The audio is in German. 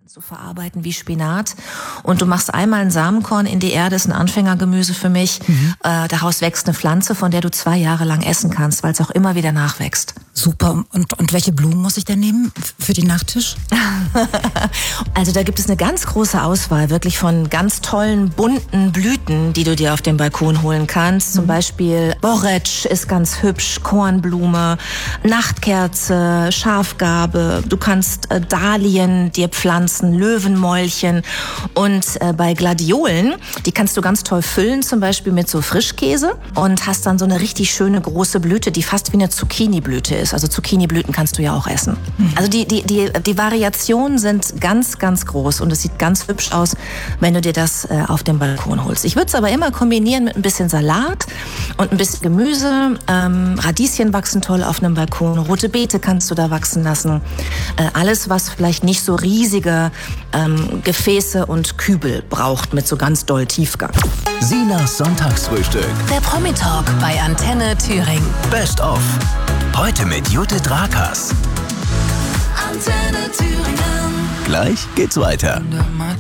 zu verarbeiten wie Spinat. Und du machst einmal ein Samenkorn in die Erde, ist ein Anfängergemüse für mich. Daraus wächst eine Pflanze, von der du 2 Jahre lang essen kannst, weil es auch immer wieder nachwächst. Super. Und welche Blumen muss ich denn nehmen für den Nachtisch? Also da gibt es eine ganz große Auswahl, wirklich von ganz tollen, bunten Blüten, die du dir auf dem Balkon holen kannst. Zum Beispiel Borretsch ist ganz hübsch, Kornblume, Nachtkerze, Schafgarbe. Du kannst Dahlien dir pflanzen, Löwenmäulchen. Und bei Gladiolen, die kannst du ganz toll füllen, zum Beispiel mit so Frischkäse und hast dann so eine richtig schöne große Blüte, die fast wie eine Zucchini-Blüte ist. Also Zucchini-Blüten kannst du ja auch essen. Also die Variationen sind ganz, ganz groß und es sieht ganz hübsch aus, wenn du dir das auf dem Balkon holst. Ich würde es aber immer kombinieren mit ein bisschen Salat und ein bisschen Gemüse. Radieschen wachsen toll auf einem Balkon, rote Beete kannst du da wachsen lassen. Alles, was vielleicht nicht so riesige Gefäße und Kübel braucht mit so ganz doll Tiefgang. Sinas Sonntagsfrühstück. Der Promi-Talk bei Antenne Thüringen. Best of. Heute mit Judith Rakers. Antenne Thüringen. Gleich geht's weiter.